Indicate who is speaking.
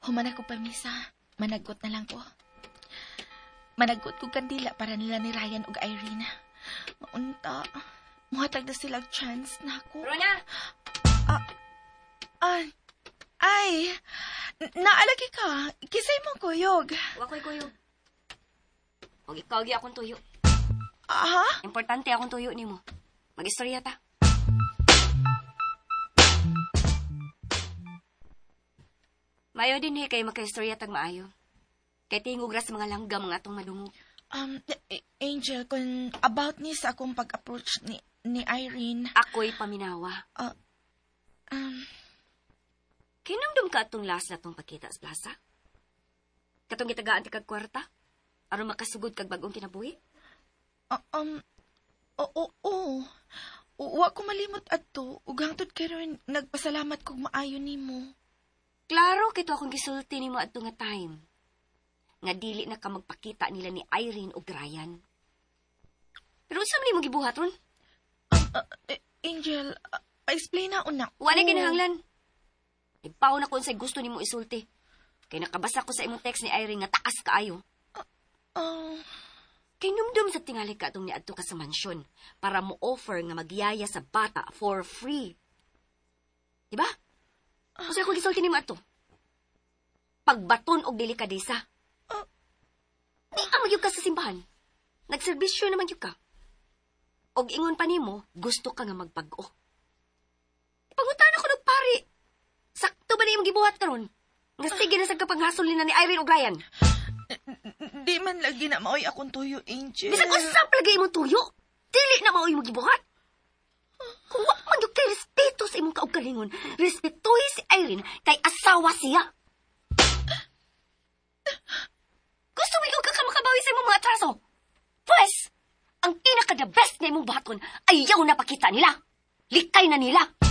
Speaker 1: Human ako permisa. Managot na lang ko. Managot ko kandila para nila ni Ryan ug Irene. Maunta. Muhatag na silang chance na ako.
Speaker 2: Rona!
Speaker 1: Ay! Naalagi ka. Kisay mo kuyog.
Speaker 2: Wakoy kuyog. Huwag ikaw akong tuyo.
Speaker 1: Aha?
Speaker 2: Importante akong tuyo ni mo. Mag-istorya ta. Mayo din kay maka-istorya tag maayo. Kay tingog ra sa mga langgam nga atong madungog.
Speaker 1: Angel, kung about ni sa akong pag-approach ni Irene.
Speaker 2: Ako'y paminawa. Kinamdum ka atong last na atong pagkita sa plaza? Katong gitagaan ti kag kwarta? Aron makasugod kag bagong kinabuhi?
Speaker 1: Oo. Wa ko malimot adto ug hangtod karon nagpasalamat kog maayo nimo.
Speaker 2: Klaro kito akong gisulti nimo adto nga time. Nga dili na ka magpakita nila ni Irene ug Ryan. Pero unsa man imong gibuhat ron?
Speaker 1: Angel, pa-explain na una.
Speaker 2: Wala kinahanglan. Ipaw na ko unsay gusto nimo isulti. Kay nakabasa ko sa imong text ni Irene nga taas kaayo. Kay numdum sa tingali ka atong niadto ka sa mansyon para mo offer nga magyaya sa bata for free. Diba? Kasi ako gisulti nimo ato. Pagbaton og delikadesa. Di ka magyug ka sa simbahan. Nagserbisyo naman yug ka. Og ingon pa nimo, gusto ka nga magpag-o. Ipangutan ako ng pari. Sakto ba na imong gibuhat karon? Nga sige na sa kapanghasol ni Irene ug Ryan.
Speaker 1: Di man lagi na maoy akong tuyo, Angel.
Speaker 2: Bisag usap lagi imong tuyo. Dili na maoy imong gibuhat. Kung wa man yung kay respeto sa imong kaugalingon, respetuhi si Irene kay asawa siya. Gusto mo ka makabawi sa imong mga atraso? Pues, ang pinaka-the best na imong buhaton, ayaw na pakita nila. Likay na nila.